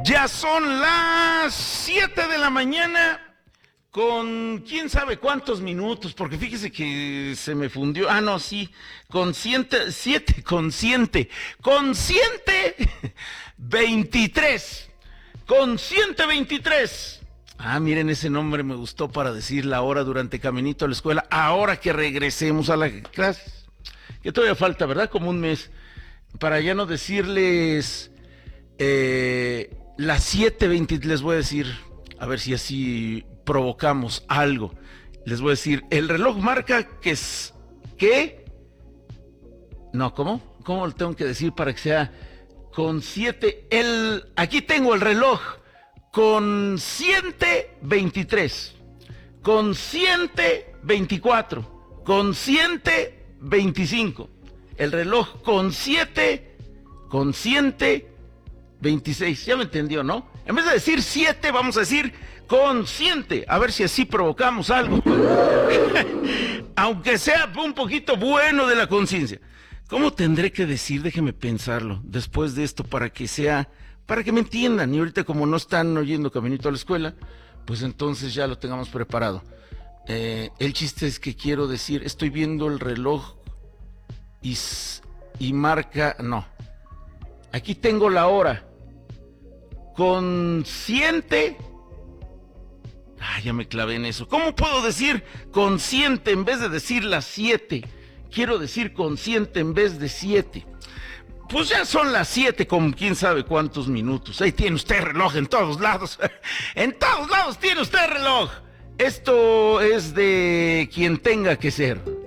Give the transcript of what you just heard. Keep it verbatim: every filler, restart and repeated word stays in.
Ya son las siete de la mañana con quién sabe cuántos minutos, porque fíjese que se me fundió. Ah, no, sí, consciente, siete, consciente, consciente veintitrés, consciente veintitrés. Ah, miren, ese nombre me gustó para decir la hora durante caminito a la escuela, ahora que regresemos a las clases. Que todavía falta, ¿verdad? Como un mes, para ya no decirles eh, las siete veinte, les voy a decir, a ver si así provocamos algo. Les voy a decir, el reloj marca que es, ¿qué? No, ¿cómo? ¿Cómo lo tengo que decir para que sea con siete? El, aquí tengo el reloj, consciente veintitrés, consciente veinticuatro, consciente veinticinco, el reloj consciente, consciente veintiséis. Ya me entendió, ¿no? En vez de decir siete, vamos a decir consciente, a ver si así provocamos algo. Aunque sea un poquito bueno de la conciencia. ¿Cómo tendré que decir? Déjeme pensarlo después de esto para que sea, para que me entiendan. Y ahorita como no están oyendo Caminito a la Escuela, pues entonces ya lo tengamos preparado. Eh, el chiste es que quiero decir, estoy viendo el reloj y, y marca, no. Aquí tengo la hora. Consciente. Ah, ya me clavé en eso. ¿Cómo puedo decir consciente en vez de decir las siete? Quiero decir consciente en vez de siete. Pues ya son las siete con quién sabe cuántos minutos. Ahí tiene usted reloj en todos lados. En todos lados tiene usted reloj. Esto es de quien tenga que ser.